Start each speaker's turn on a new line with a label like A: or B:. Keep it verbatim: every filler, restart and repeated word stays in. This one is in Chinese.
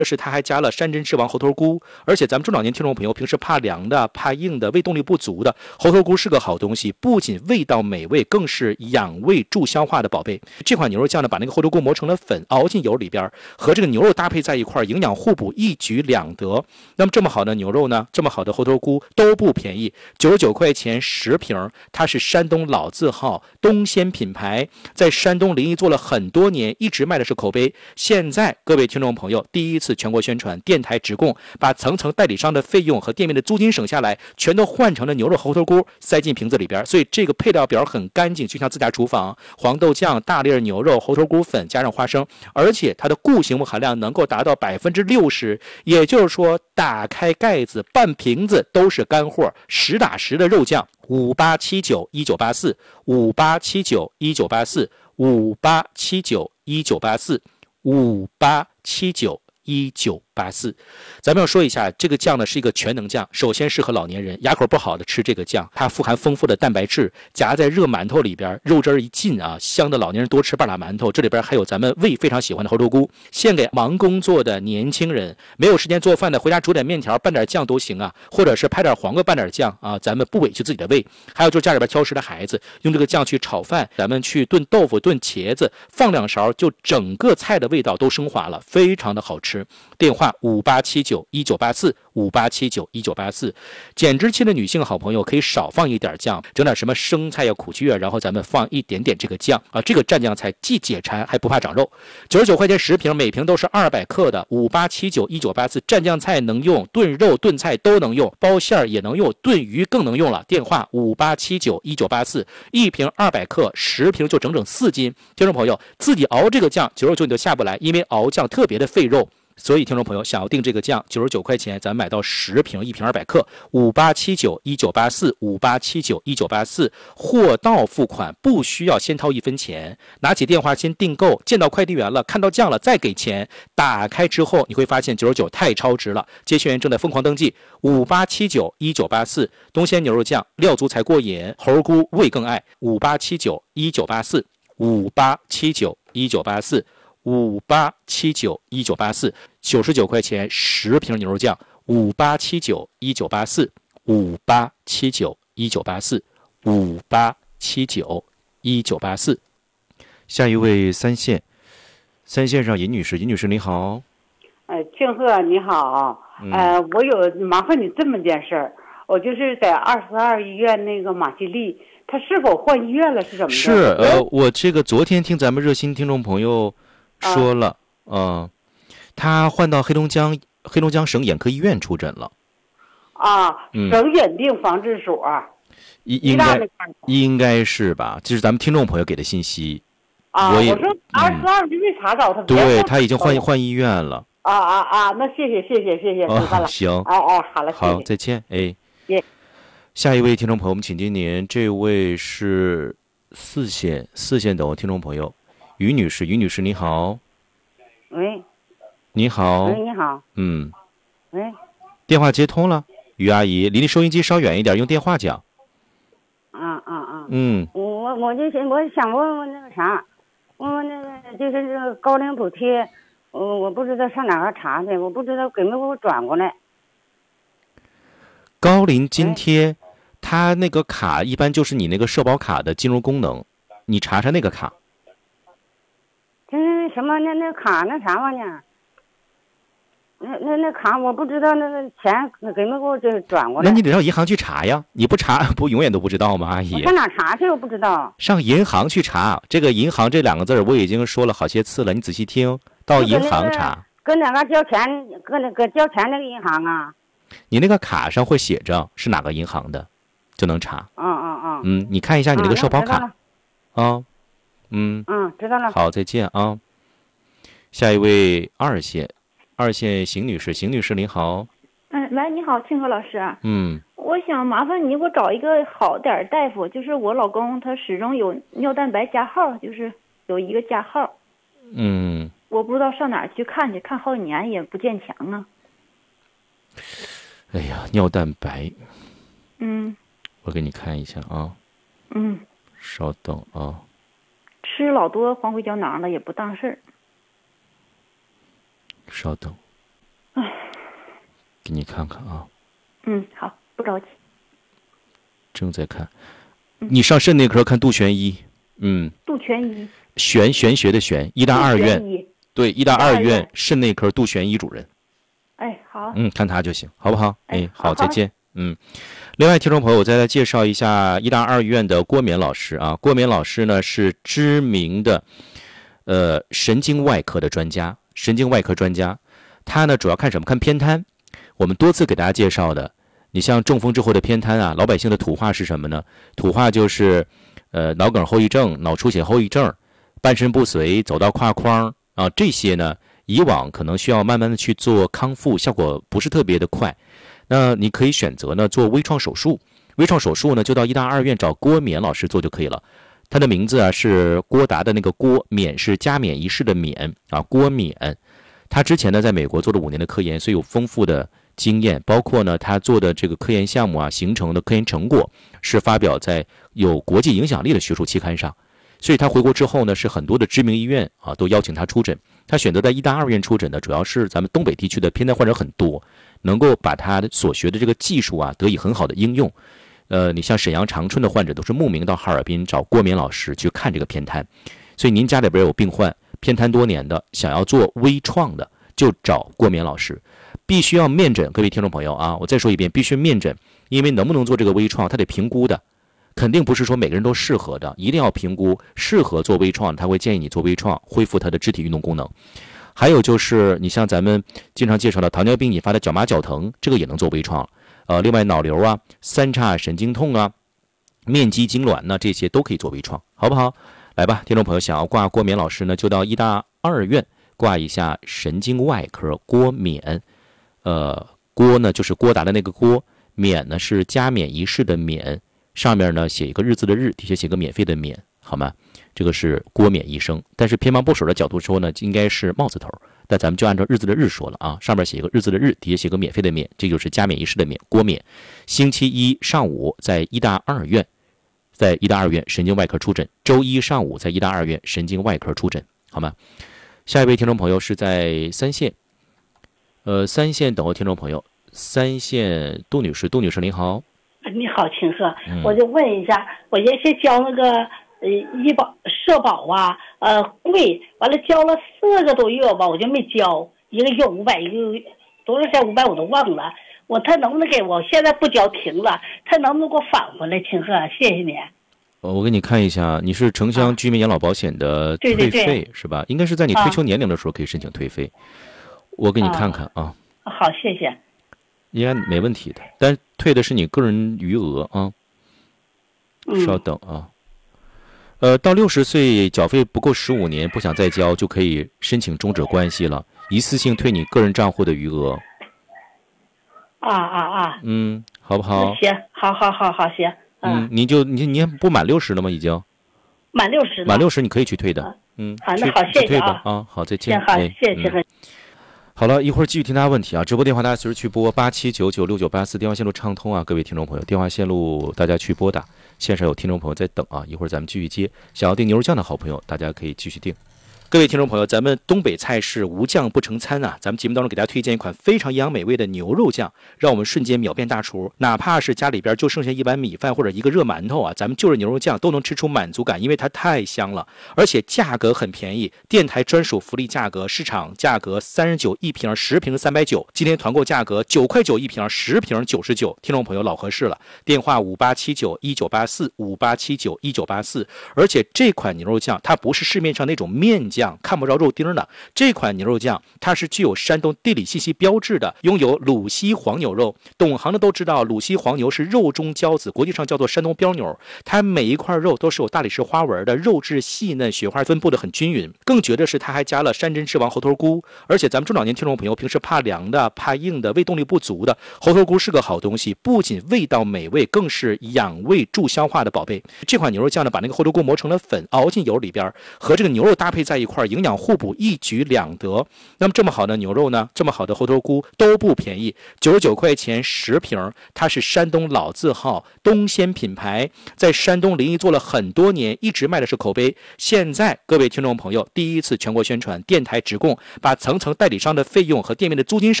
A: 这是它还加了山珍之王猴头菇，而且咱们中老年听众朋友平时怕凉的、怕硬的、胃动力不足的，猴头菇是个好东西，不仅味道美味，更是养胃助消化的宝贝。这款牛肉酱呢，把那个猴头菇磨成了粉，熬进油里边，和这个牛肉搭配在一块，营养互补，一举两得。那么这么好的牛肉呢，这么好的猴头菇都不便宜，九十九块钱十瓶，它是山东老字号东鲜品牌，在山东临沂做了很多年，一直卖的是口碑。现在各位听众朋友第一次全国宣传，电台直供，把层层代理商的费用和店面的租金省下来，全都换成了牛肉猴头菇，塞进瓶子里边。所以这个配料表很干净，就像自家厨房。黄豆酱、大粒牛肉、猴头菇粉加上花生，而且它的固形物含量能够达到百分之六十，也就是说，打开盖子半瓶子都是干货，实打实的肉酱。五八七九一九八四，五八七九一九八四，五八七九一九八四，五八七九一九八四。咱们要说一下，这个酱呢是一个全能酱，首先适合老年人，牙口不好的吃这个酱，它富含丰富的蛋白质，夹在热馒头里边，肉汁一进啊，香的老年人多吃半拉馒头。这里边还有咱们胃非常喜欢的猴头菇，献给忙工作的年轻人，没有时间做饭的，回家煮点面条拌点酱都行啊，或者是拍点黄瓜拌点酱啊，咱们不委屈自己的胃。还有就是家里边挑食的孩子，用这个酱去炒饭，咱们去炖豆腐、炖茄子，放两勺，就整个菜的味道都升华了，非常的好吃。电话五八七九一九八四，五八七九一九八四。减脂期的女性好朋友可以少放一点酱，整点什么生菜呀、苦苣啊，然后咱们放一点点这个酱啊，这个蘸酱菜既解馋还不怕长肉。九十九块钱十瓶，每瓶都是二百克的。五八七九一九八四，蘸酱菜能用，炖肉炖菜都能用，包馅儿也能用，炖鱼更能用了。电话五八七九一九八四，一瓶二百克，十瓶就整整四斤。听众朋友自己熬这个酱，九十九你都下不来，因为熬酱特别的费肉。所以听众朋友想要订这个酱，九十九块钱咱买到十瓶，一瓶二百克。五八七九一九八四，五八七九一九八四，货到付款，不需要先掏一分钱，拿起电话先订购，见到快递员了，看到酱了再给钱。打开之后你会发现九十九太超值了，接线员正在疯狂登记。五八七九一九八四，东鲜牛肉酱，料足才过瘾，猴菇味更爱。五八七九一九八四，五八七九一九八四。五八七九一九八四，九十九块钱十瓶牛肉酱。五八七九一九八四，五八七九一九八四，五八七九一九八四。下一位三线，三线上尹女士，尹女士你好。
B: 呃，庆贺你好，呃，嗯、我有麻烦你这么件事儿，我就是在二四二医院那个马西利，他是否换医院了？是怎么着？
A: 是呃，我这个昨天听咱们热心听众朋友说了，嗯、呃，他换到黑龙江黑龙江省眼科医院出诊了。
B: 啊，省眼病防治所。
A: 应、嗯、应该应该是吧？这是咱们听众朋友给的信息。
B: 啊，我, 我说二十二就没查着他。
A: 对，他已经换换医院了。
B: 啊啊啊！那谢谢谢谢谢谢，知道了。
A: 行。
B: 哎哎，好了，
A: 好，再见。哎。
B: 耶。
A: 下一位听众朋友，我们请接您。这位是四线四线的听众朋友。于女士，于女士你好。
B: 喂。
A: 你好。
B: 喂，你好。
A: 嗯。
B: 喂。
A: 电话接通了，于阿姨，离你收音机稍远一点，用电话讲。
B: 啊啊啊。
A: 嗯。
B: 我我就想我想问问那个啥，问问那个就是这个高龄补贴，我我不知道上哪儿查去，我不知道给没给我转过来。
A: 高龄津贴，它那个卡一般就是你那个社保卡的金融功能，你查查那个卡。
B: 这什么那那卡那啥玩意儿？那那那卡我不知道那个钱给没给我这转过来。
A: 那你得上银行去查呀，你不查不永远都不知道吗？阿姨。
B: 我上哪查去？我不知道。
A: 上银行去查，这个银行这两个字我已经说了好些次了，你仔细听，到银行查。
B: 搁哪个交钱？搁那个交钱那个银行啊？
A: 你那个卡上会写着是哪个银行的，就能查。
B: 嗯嗯嗯。
A: 嗯，你看一下你那个社保卡。啊、哦。嗯。
B: 嗯，知道了。
A: 好，再见啊。下一位二线，二线邢女士，邢女士您好。
C: 嗯，喂，你好，庆和老师。
A: 嗯。
C: 我想麻烦你给我找一个好点儿大夫，就是我老公他始终有尿蛋白加号，就是有一个加号。
A: 嗯。
C: 我不知道上哪儿去看去，看好几年也不见强啊。
A: 哎呀，尿蛋白。
C: 嗯。
A: 我给你看一下啊。
C: 嗯。
A: 稍等啊。
C: 吃老多黄灰胶囊了也不当事儿。
A: 稍等。 给你看看啊。
C: 嗯，好，不着急。
A: 正在看。你上肾内科看杜玄医。嗯。
C: 杜玄医。
A: 玄玄学的玄，医大二院。对，医大二院肾内科杜玄医主任。
C: 哎，好。
A: 嗯，看他就行，好不好？
C: 哎，
A: 好，好再见。嗯。另外，听众朋友，我再来介绍一下医大二院的郭冕老师啊。郭冕老师呢是知名的呃神经外科的专家，神经外科专家。他呢主要看什么？看偏瘫。我们多次给大家介绍的，你像中风之后的偏瘫啊，老百姓的土话是什么呢？土话就是呃脑梗后遗症、脑出血后遗症、半身不遂、走道跨框啊，这些呢以往可能需要慢慢的去做康复，效果不是特别的快。那你可以选择呢做微创手术，微创手术呢就到医大二院找郭冕老师做就可以了。他的名字啊是郭达的那个郭，冕是加冕仪式的冕啊，郭冕。他之前呢在美国做了五年的科研，所以有丰富的经验，包括呢他做的这个科研项目啊形成的科研成果是发表在有国际影响力的学术期刊上。所以他回国之后呢，是很多的知名医院啊都邀请他出诊。他选择在医大二院出诊呢，主要是咱们东北地区的偏瘫患者很多，能够把他所学的这个技术啊得以很好的应用。呃，你像沈阳长春的患者都是慕名到哈尔滨找郭冕老师去看这个偏瘫。所以您家里边有病患偏瘫多年的，想要做微创的，就找郭冕老师。必须要面诊，各位听众朋友啊，我再说一遍，必须面诊，因为能不能做这个微创，他得评估的。肯定不是说每个人都适合的，一定要评估适合做微创，他会建议你做微创，恢复他的肢体运动功能。还有就是你像咱们经常介绍的糖尿病引发的脚麻脚疼，这个也能做微创。呃，另外脑瘤啊、三叉神经痛啊、面肌痉挛呢，这些都可以做微创，好不好？来吧，听众朋友，想要挂郭冕老师呢，就到医大二院挂一下神经外科郭冕。呃，郭呢就是郭达的那个郭，冕呢是加冕仪式的冕。上面呢写一个日字的日，底下写个免费的免，好吗？这个是郭冕医生，但是偏旁部首的角度说呢，应该是帽字头，但咱们就按照日字的日说了啊。上面写一个日字的日，底下写个免费的免，这就是加冕仪式的免，郭冕。星期一上午在医大二院，在医大二院神经外科出诊；周一上午在医大二院神经外科出诊，好吗？下一位听众朋友是在三县，呃，三县等候听众朋友，三县杜女士，杜女士您好。
D: 你好，秦鹤，我就问一下，我原先交那个呃医保社保啊，呃贵，完了交了四个多月吧，我就没交，一个月五百，一个多少钱五百我都忘了，我他能不能给我现在不交停了，他能不能给我返回来？秦鹤，谢谢你。
A: 我给你看一下，你是城乡居民养老保险的退费、啊、对对对是吧？应该是在你退休年龄的时候可以申请退费，啊、我给你看看啊。
D: 好，谢谢。
A: 应该没问题的，但退的是你个人余额啊。稍等啊，呃，到六十岁缴费不够十五年，不想再交，就可以申请终止关系了，一次性退你个人账户的余额。
D: 啊啊啊！
A: 嗯，好不好？
D: 行，好好好好行。
A: 嗯，你就你你不满六十了吗？已经
D: 满六十了。
A: 满六十你可以去退的。嗯，
D: 好，那好，谢谢啊。
A: 啊，好，再见。
D: 好，谢谢秦鹤。
A: 好了，一会儿继续听大家问题啊！直播电话大家随时去拨八七九九六九八四，电话线路畅通啊！各位听众朋友，电话线路大家去拨打。线上有听众朋友在等啊，一会儿咱们继续接。想要订牛肉酱的好朋友，大家可以继续订。各位听众朋友，咱们东北菜是无酱不成餐啊！咱们节目当中给大家推荐一款非常营养美味的牛肉酱，让我们瞬间秒变大厨。哪怕是家里边就剩下一碗米饭或者一个热馒头啊，咱们就着牛肉酱都能吃出满足感，因为它太香了，而且价格很便宜，电台专属福利价格，市场价格三十九一瓶，十瓶三百九，今天团购价格九块九一瓶，十瓶九十九。听众朋友老合适了，电话五八七九一九八四五八七九一九八四。而且这款牛肉酱它不是市面上那种面酱。看不着肉丁的这款牛肉酱，它是具有山东地理信息标志的，拥有鲁西黄牛肉。懂行的都知道，鲁西黄牛是肉中骄子，国际上叫做山东标牛。它每一块肉都是有大理石花纹的，肉质细嫩，雪花分布的很均匀。更绝的是，它还加了山珍之王猴头菇。而且咱们中老年听众朋友平时怕凉的、怕硬的、胃动力不足的，猴头菇是个好东西，不仅味道美味，更是养胃助消化的宝贝。这款牛肉酱呢，把那个猴头菇磨成了粉，熬进油里边，和这个牛肉搭配在一块，营养互补，一举两得。那么这么好的牛肉呢，这么好的猴头菇都不便宜，九十九块钱十瓶。它是山东老字号东鲜品牌，在山东临沂做了很多年，一直卖的是口碑。现在各位听众朋友第一次全国宣传，电台直供，把层层代理商的费用和店面的租金省